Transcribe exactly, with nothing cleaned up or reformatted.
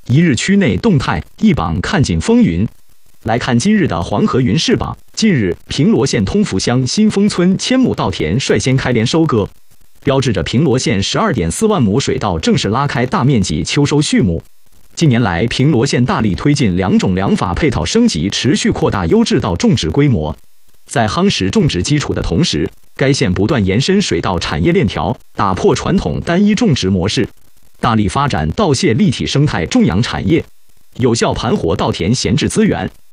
一日区内动态一榜看尽风云。来看今日的黄河云氏榜。近日，平罗县通福乡新丰村千亩稻田率先开镰收割，标志着平罗县 十二点四万亩水稻正式拉开大面积秋收序幕。近年来，平罗县大力推进两种粮法配套升级，持续扩大优质稻种植规模。在夯实种植基础的同时，该县不断延伸水稻产业链条，打破传统单一种植模式，大力发展稻蟹立体生态种养产业，有效盘活稻田闲置资源，